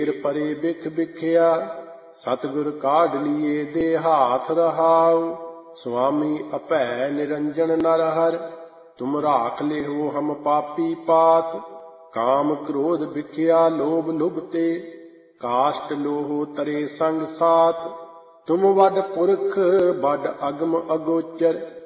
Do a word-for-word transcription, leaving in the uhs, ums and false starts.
ਫਿਰ ਪਰੇ ਬਿਖ ਬਿਖਿਆ ਸਤਿਗੁਰ ਕਾਢ ਲੀਏ ਦੇ ਹਾਥ ਰਹਾਉ। ਸੁਆਮੀ ਅਭੈ ਨਿਰੰਜਨ ਨਰ ਹਰਿ ਤੁਮ ਰਾਖ ਲਿਓ ਹਮ ਪਾਪੀ ਪਾਤ। ਕਾਮ ਕ੍ਰੋਧ ਬਿਖਿਆ ਲੋਭ ਲੁਭਤੇ ਕਾਸ਼ਟ ਲੋਹ ਤਰੇ ਸੰਗ ਸਾਥ। ਤੁਮ ਵੱਡ ਪੁਰਖ ਵੱਡ ਅਗਮ ਅਗੋਚਰ